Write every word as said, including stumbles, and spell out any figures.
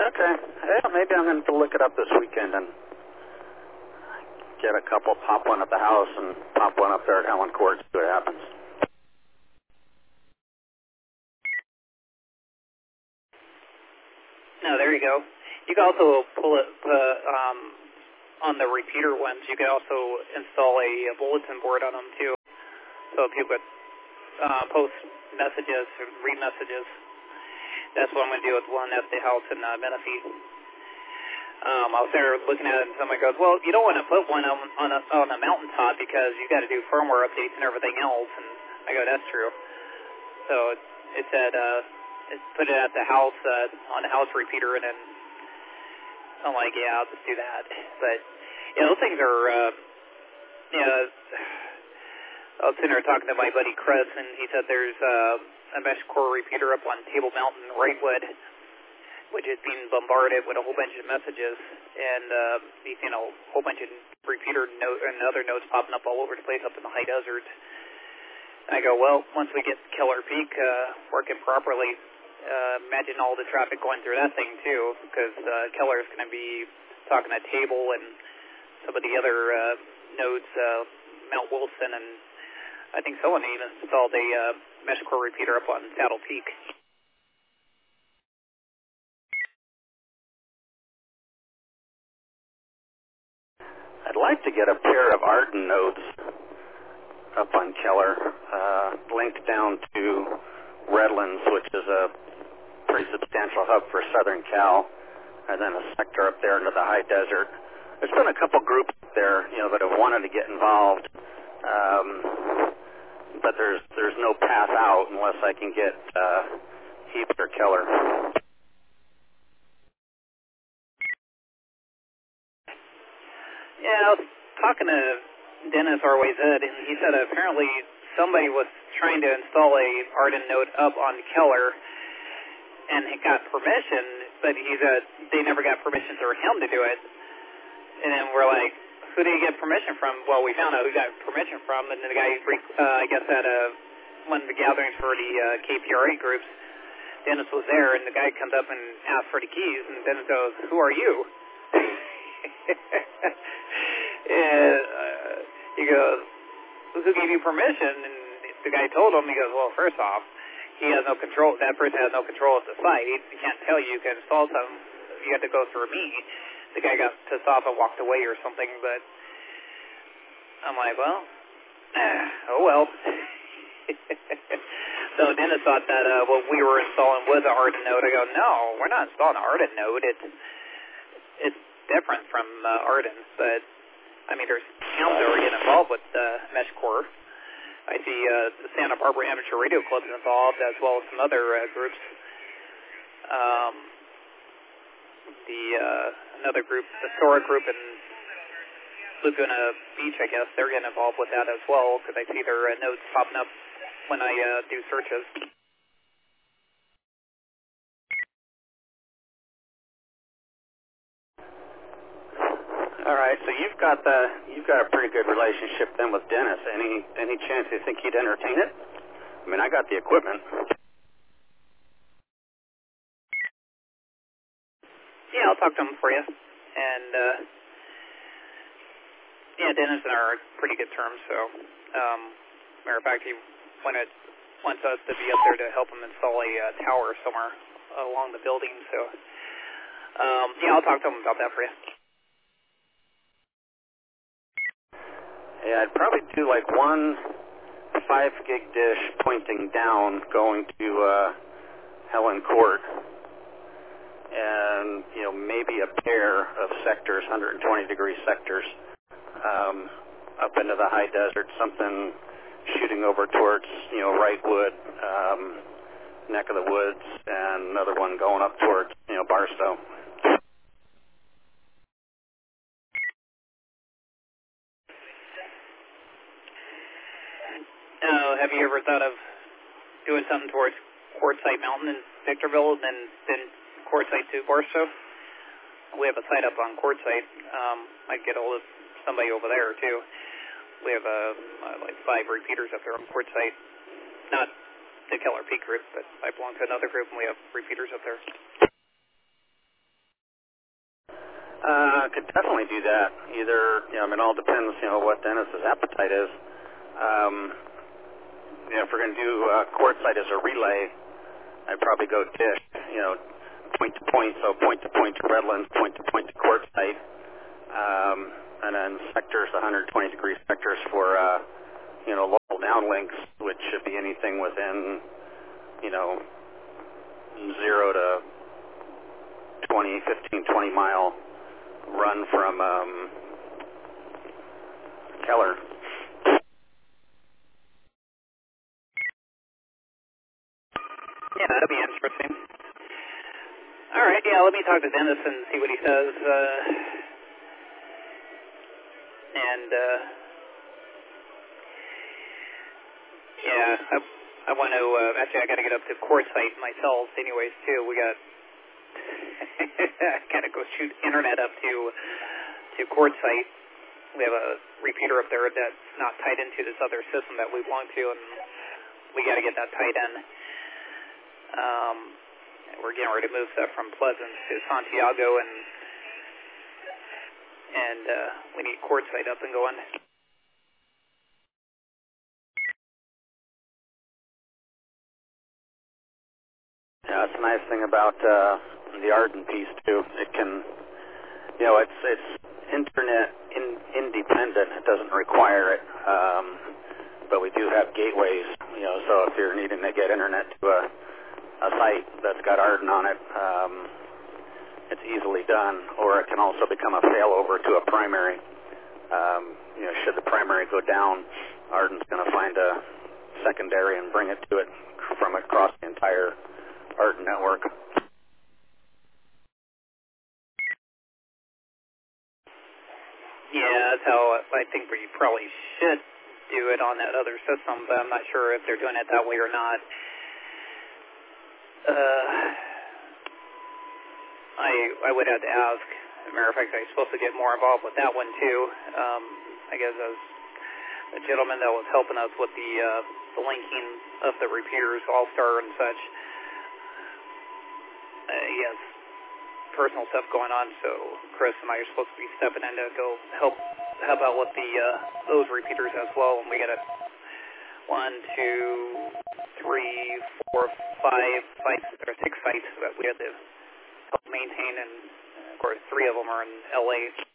Okay. Yeah, maybe I'm going to look it up this weekend and get a couple, pop one at the house and pop one up there at Helen Court, see what happens. No, there you go. You can also pull it uh, um, on the repeater ones. You can also install a, a bulletin board on them too, so people could uh, post messages or read messages. That's what I'm going to do with one at the house in uh, Menifee. Um, I was there looking at it, and somebody goes, "Well, you don't want to put one on on a, on a mountaintop because you got to do firmware updates and everything else." And I go, "That's true." So it, it said, uh, it put it at the house uh, on the house repeater, and then I'm like, "Yeah, I'll just do that." But yeah, those things are, uh, yeah. I was sitting there talking to my buddy Chris, and he said there's uh, a mesh core repeater up on Table Mountain, Wrightwood, which is being bombarded with a whole bunch of messages, and uh, he's seen a whole bunch of repeater note and other nodes popping up all over the place up in the high desert. And I go, well, once we get Keller Peak uh, working properly, uh, imagine all the traffic going through that thing too, because uh, Keller is going to be talking to Table and some of the other uh, nodes, uh, Mount Wilson, and I think someone even installed a uh, mesh core repeater up on Saddle Peak. I'd like to get a pair of Arden nodes up on Keller, uh, linked down to Redlands, which is a pretty substantial hub for Southern Cal, and then a sector up there into the high desert. There's been a couple groups up there, you know, that have wanted to get involved, um, but there's there's no path out unless I can get uh, Heath or Keller. Yeah, I was talking to Dennis R Y Z, and he said apparently somebody was trying to install a Arden node up on Keller, and he got permission, but he said they never got permission through him to do it. And then we're like, who did he get permission from? Well, we found out who got permission from, and the guy, uh, I guess, at uh, one of the gatherings for the uh, K P R A groups, Dennis was there, and the guy comes up and asks for the keys, and Dennis goes, who are you? And uh, he goes, who gave you permission? And the guy told him, he goes, well, first off, he has no control, that person has no control of the site. He can't tell you you can install something, you have to go through me. The guy got pissed off and walked away or something, but I'm like, well, oh well. So Dennis thought that uh, what we were installing was an Arden node. I go, no, we're not installing an Arden node. It's it's different from uh, Arden, but I mean, there's towns that are getting involved with uh, mesh core. I see uh, the Santa Barbara Amateur Radio Club is involved, as well as some other uh, groups. Um, the uh, another group, the Sora group in Laguna Beach, I guess, they're getting involved with that as well, because I see their uh, notes popping up when I uh, do searches. All right, so you've got the you've got a pretty good relationship then with Dennis. Any any chance you think he'd entertain it? I mean, I got the equipment. Yeah, I'll talk to him for you. And uh, yeah, Dennis and I are pretty good terms. So, um, matter of fact, he wanted wants us to be up there to help him install a uh, tower somewhere along the building. So, um, yeah, I'll talk to him about that for you. Yeah, I'd probably do like one five gig dish pointing down, going to uh, Helen Court, and you know maybe a pair of sectors, one hundred twenty degree sectors, um, up into the high desert, something shooting over towards you know Wrightwood, um, neck of the woods, and another one going up towards you know Barstow. Uh, have you ever thought of doing something towards Quartzsite Mountain in Victorville and then, then Quartzsite to Barstow? We have a site up on Quartzsite. Um, I'd get hold of somebody over there, too. We have uh, uh, like five repeaters up there on Quartzsite. Not the Keller Peak group, but I belong to another group, and we have repeaters up there. could definitely do that. Either, you know, I mean, it all depends, you know, what Dennis's appetite is. Um, you know, if we're going to do uh, quartzite as a relay, I'd probably go dish, you know, point to point, so point to point to Redlands, point to point to quartzite, um, and then sectors, one hundred twenty degree sectors for, uh, you know, local downlinks, which should be anything within, you know, zero to twenty, fifteen, twenty mile run from um, Keller. Yeah, that'd be interesting. All right, yeah, let me talk to Dennis and see what he says. Uh, and, uh, yeah, I, I want to, uh, actually, I got to get up to quartzite myself anyways, too. We got, I got to go shoot internet up to, to quartzite. We have a repeater up there that's not tied into this other system that we belong to, and we got to get that tied in. Um, we're getting ready to move stuff from Pleasant to Santiago, and and uh, we need quartzite up and going. Yeah, that's a nice thing about uh, the Arden piece too. It can, you know, it's it's internet in, independent. It doesn't require it, um, but we do have gateways. You know, so if you're needing to get internet to a a site that's got Arden on it, um, it's easily done, or it can also become a failover to a primary. Um, you know, should the primary go down, Arden's going to find a secondary and bring it to it from across the entire Arden network. Yeah, that's how I think we probably should do it on that other system, but I'm not sure if they're doing it that way or not. Uh, I I would have to ask. As a matter of fact, I'm supposed to get more involved with that one too. Um, I guess as the gentleman that was helping us with the uh, the linking of the repeaters, All-Star and such, uh, he has personal stuff going on, so Chris and I are supposed to be stepping in to go help help out with the uh, those repeaters as well. And we got a one, two, three, four, five sites, or six sites that we had to help maintain, and of course three of them are in L A.